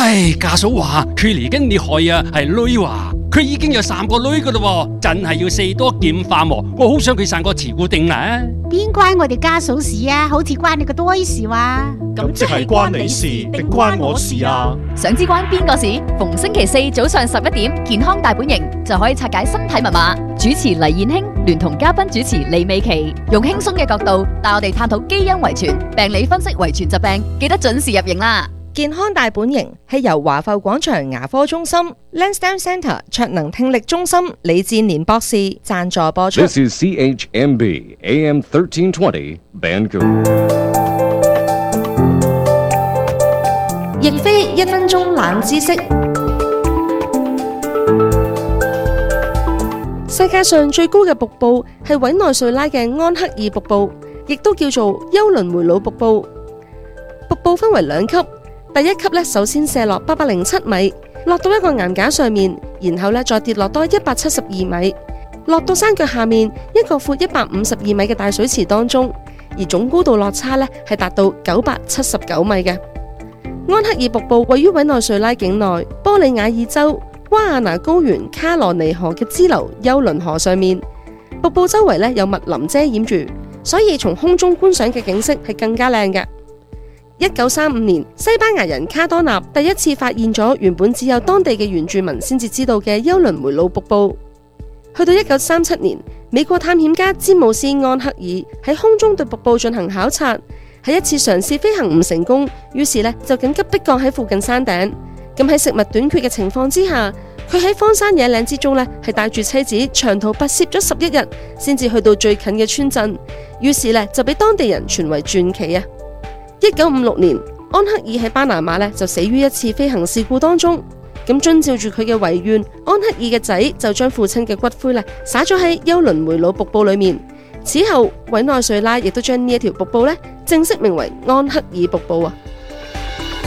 唉，家嫂話佢嚟緊厲害啊，係女話佢已經有3個女噶啦，真係要四多劍化喎。我好想佢生個慈姑定啦。 邊關我哋家嫂事啊？好似關你個多事話。 咁即係關你事定關我事啊？ 想知關邊個事？逢星期4早上11點，健康大本營就可以拆解身體密碼。主持黎燕卿聯同嘉賓主持李美琪，用輕鬆嘅角度帶我哋探討基因遺傳、病理分析遺傳疾病，記得準時入營啦！ 健康大本營係由華埠廣場牙科中心、Lansdowne Centre 卓能聽力中心李志年博士贊助播出。 This is CHMB AM 1320 Vancouver。 亦非1分鐘冷知識。世界上最高嘅瀑布係委內瑞拉嘅安克爾瀑布，亦都叫做休倫梅魯瀑布。瀑布分為2級。第1級首先射落807米，落到一個岩架上面，然後再跌落多172米，落到山腳下面一個闊152米嘅大水池當中，而總高度落差係達到979米嘅。安克爾瀑布位於委內瑞拉境內波里亞爾州瓜亞那高原卡羅尼河嘅支流休倫河上面，瀑布周圍有密林遮掩住，所以從空中觀賞嘅景色係更加靚嘅。1935年，西班牙人卡多納第一次發現咗原本只有當地嘅原住民先至知道嘅休倫梅魯瀑布。去到1937年，美國探險家詹姆斯安克爾喺空中對瀑布進行考察，喺一次嘗試飛行唔成功，於是就緊急迫降喺附近山頂。咁喺食物短缺嘅情況之下，佢喺荒山野嶺之中係帶住妻子長途跋涉咗11日，先至去到最近嘅村鎮。於是就俾當地人傳為傳奇啊！1956年，安克爾喺巴拿馬就死於一次飛行事故當中。咁遵照住佢嘅遺願，安克爾嘅仔就將父親嘅骨灰灑咗喺休倫梅魯瀑布裏面。此後，委內瑞拉亦都將呢一條瀑布正式名為安克爾瀑布啊！